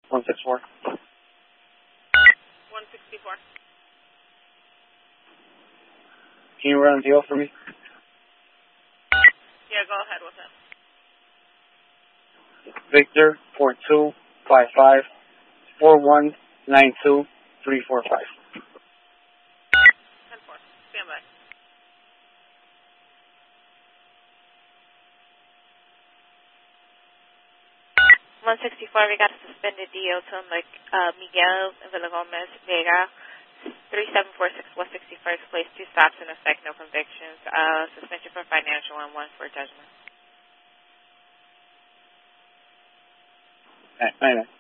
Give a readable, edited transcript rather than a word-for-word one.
164. 164. Can you run a deal for me? Yeah, go ahead with it. Victor 4255 4192 345. 10-4. Stand by. We got a suspended deal to Miguel Villagomez Vega, 3746 West 61st Place, 2 stops in effect, no convictions, suspension for financial and 1 for judgment. All right,